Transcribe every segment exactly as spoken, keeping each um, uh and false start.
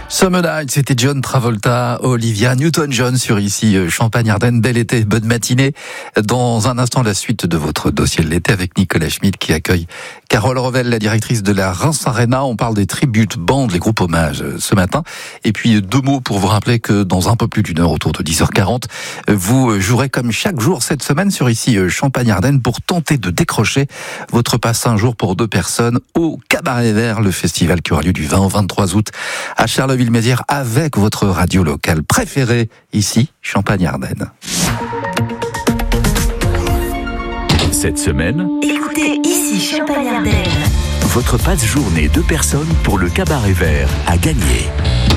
Summer Night, c'était John Travolta, Olivia Newton-John sur ici Champagne-Ardenne. Bel été, bonne matinée. Dans un instant, la suite de votre dossier de l'été avec Nicolas Schmitt qui accueille Carole Revel, la directrice de la Reims Arena. On parle des tributes bandes, les groupes hommages ce matin. Et puis deux mots pour vous rappeler que dans un peu plus d'une heure, autour de dix heures quarante, vous jouerez comme chaque jour cette semaine sur ici Champagne-Ardenne pour tenter de décrocher votre passe un jour pour deux personnes au Cabaret Vert, le festival qui aura lieu du vingt au vingt-trois août à Charleville-Mézières avec votre radio locale préférée ici, Champagne-Ardenne. Cette semaine, écoutez ici Champagne-Ardenne. Votre passe journée deux personnes pour le Cabaret Vert à gagner.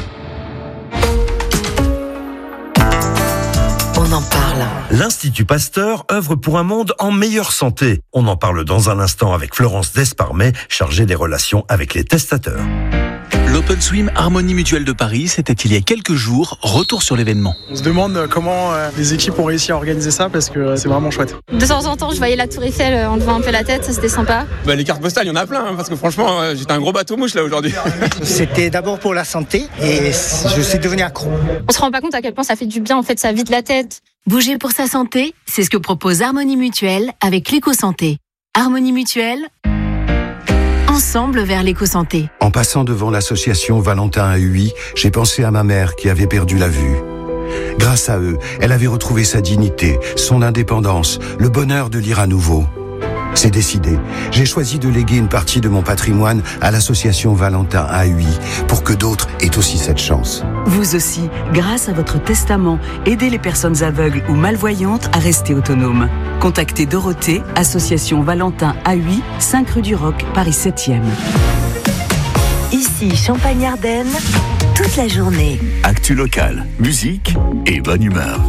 On en parle. L'Institut Pasteur œuvre pour un monde en meilleure santé. On en parle dans un instant avec Florence Desparmet, chargée des relations avec les testateurs. L'Open Swim Harmonie Mutuelle de Paris, c'était il y a quelques jours. Retour sur l'événement. On se demande comment les équipes ont réussi à organiser ça parce que c'est vraiment chouette. De temps en temps, je voyais la Tour Eiffel en levant un peu la tête, ça c'était sympa. Bah, les cartes postales, il y en a plein, hein, parce que franchement, j'étais un gros bateau mouche là aujourd'hui. C'était d'abord pour la santé et je suis devenu accro. On se rend pas compte à quel point ça fait du bien, en fait, ça vide la tête. Bouger pour sa santé, c'est ce que propose Harmonie Mutuelle avec l'éco-santé. Harmonie Mutuelle, ensemble vers l'éco-santé. En passant devant l'association Valentin A U I, j'ai pensé à ma mère qui avait perdu la vue. Grâce à eux, elle avait retrouvé sa dignité, son indépendance, le bonheur de lire à nouveau. C'est décidé. J'ai choisi de léguer une partie de mon patrimoine à l'association Valentin A U I pour que d'autres aient aussi cette chance. Vous aussi, grâce à votre testament, aidez les personnes aveugles ou malvoyantes à rester autonomes. Contactez Dorothée, association Valentin A U I, cinq rue du Roc, Paris septième. Ici Champagne-Ardenne, toute la journée. Actu locale, musique et bonne humeur.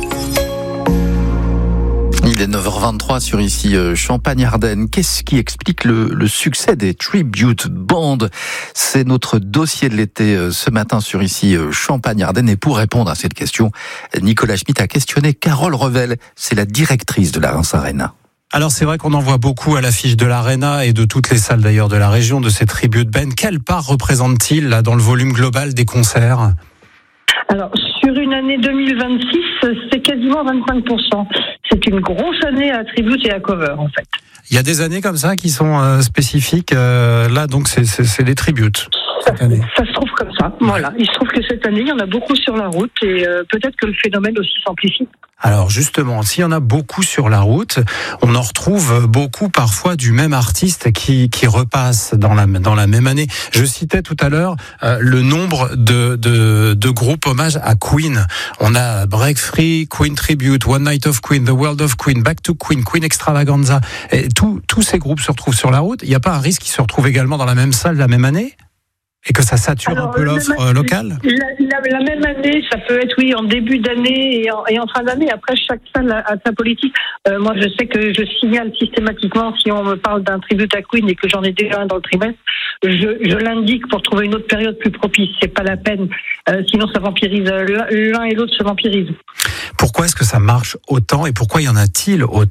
Il est neuf heures vingt-trois sur ici Champagne-Ardenne. Qu'est-ce qui explique le, le succès des tribute bands? C'est notre dossier de l'été ce matin sur ici Champagne-Ardenne. Et pour répondre à cette question, Nicolas Schmitt a questionné Carole Revel. C'est la directrice de la Reims Arena. Alors c'est vrai qu'on en voit beaucoup à l'affiche de l'Arena et de toutes les salles d'ailleurs de la région de ces tribute bands. Quelle part représente-t-il là dans le volume global des concerts ? Alors, sur une année deux mille vingt-six, c'est quasiment vingt-cinq pour cent. C'est une grosse année à tribute et à cover, en fait. Il y a des années comme ça qui sont euh, spécifiques. Euh, là, donc, c'est, c'est, c'est les tributes. Ça, ça se trouve comme ça. Voilà. Il se trouve que cette année, il y en a beaucoup sur la route et euh, peut-être que le phénomène aussi s'amplifie. Alors justement, s'il y en a beaucoup sur la route, on en retrouve beaucoup parfois du même artiste qui qui repasse dans la dans la même année. Je citais tout à l'heure euh, le nombre de de de groupes hommages à Queen. On a Break Free, Queen Tribute, One Night of Queen, The World of Queen, Back to Queen, Queen Extravaganza. Et tous tous ces groupes se retrouvent sur la route. Il n'y a pas un risque qu'ils se retrouvent également dans la même salle la même année ? Et que ça sature Alors, un peu l'offre même, locale la, la, la même année, ça peut être, oui, en début d'année et en, et en fin d'année. Après, chaque salle a, a sa politique. Euh, moi, je sais que je signale systématiquement, si on me parle d'un tribute à Queen et que j'en ai déjà un dans le trimestre, je, je l'indique pour trouver une autre période plus propice. C'est pas la peine. Euh, sinon, ça vampirise. L'un et l'autre se vampirisent. Pourquoi est-ce que ça marche autant et pourquoi y en a-t-il autant ?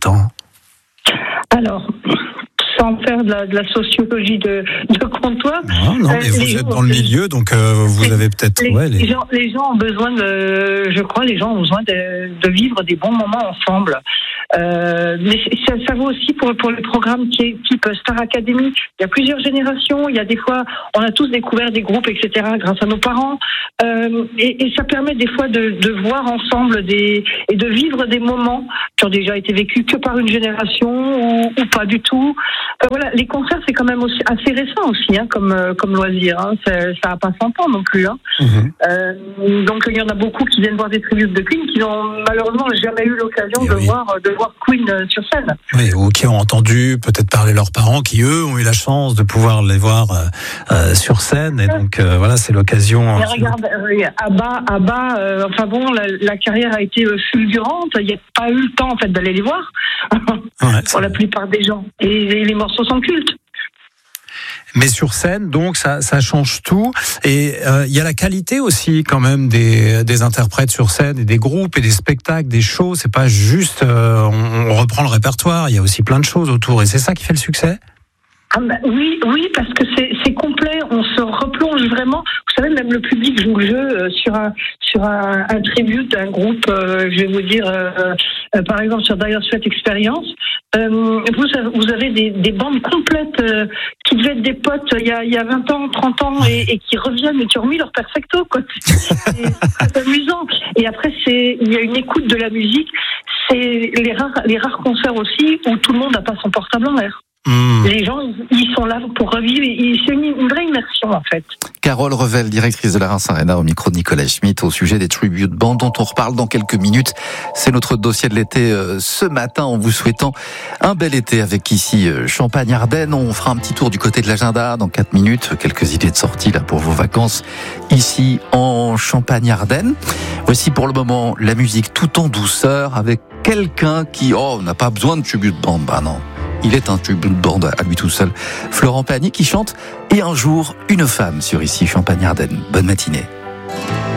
Alors... sans faire de la, de la sociologie de, de comptoir. Non, non, mais euh, vous êtes gens, dans le milieu, donc euh, vous avez peut-être... Les, ouais, les... Les, gens, les gens ont besoin de... Je crois les gens ont besoin de, de vivre des bons moments ensemble. Euh, mais ça, ça vaut aussi pour, pour les programmes qui est type Star Academy. Il y a plusieurs générations. Il y a des fois... On a tous découvert des groupes, et cetera grâce à nos parents. Euh, et, et ça permet des fois de, de voir ensemble des, et de vivre des moments qui ont déjà été vécus que par une génération ou, ou pas du tout. Euh, voilà, les concerts c'est quand même aussi assez récent aussi, hein, comme euh, comme loisir. Hein, ça, ça a pas cent ans non plus. Hein. Mm-hmm. Euh, donc il y en a beaucoup qui viennent voir des tributes de Queen qui n'ont malheureusement jamais eu l'occasion de oui. voir de voir Queen sur scène. Oui, ou qui ont entendu peut-être parler leurs parents, qui eux ont eu la chance de pouvoir les voir euh, sur scène. Et donc euh, voilà, c'est l'occasion. Mais regarde, euh, Abba, Abba, euh, enfin bon, la, la carrière a été fulgurante. Il n'y a pas eu le temps en fait d'aller les voir ouais, pour la plupart des gens. Et, et les morceaux sont cultes. Mais sur scène, donc ça, ça change tout. Et il euh, y a la qualité aussi quand même des, des interprètes sur scène, et des groupes et des spectacles, des shows. C'est pas juste euh, on, on reprend le répertoire. Il y a aussi plein de choses autour. Et c'est ça qui fait le succès. Ah bah oui, oui, parce que c'est, c'est complet. On se replonge vraiment. Vous savez, même le public joue le jeu euh, sur un sur un, un tribute d'un groupe. Euh, je vais vous dire, euh, euh, par exemple sur Dire Straits Experience. Euh, vous, vous avez des, des bandes complètes euh, qui devaient être des potes il y a, il y a vingt ans, trente ans et, et qui reviennent et qui ont remis leur perfecto, quoi. C'est, c'est amusant. Et après, c'est, il y a une écoute de la musique. C'est les rares, les rares concerts aussi où tout le monde n'a pas son portable en l'air. Mmh. Les gens, ils sont là pour revivre. C'est une, une vraie immersion, en fait. Carole Revel, directrice de la Reims Arena, au micro de Nicolas Schmitt, au sujet des tribute bands dont on reparle dans quelques minutes. C'est notre dossier de l'été euh, ce matin, en vous souhaitant un bel été avec ici euh, Champagne-Ardenne. On fera un petit tour du côté de l'agenda dans quatre minutes. Quelques idées de sortie là pour vos vacances ici en Champagne-Ardenne. Voici pour le moment la musique tout en douceur avec quelqu'un qui, oh, n'a pas besoin de tribute band. Bah non. Il est un tribute band à lui tout seul. Florent Pagny qui chante « Et un jour, une femme » sur ici Champagne-Ardenne. Bonne matinée.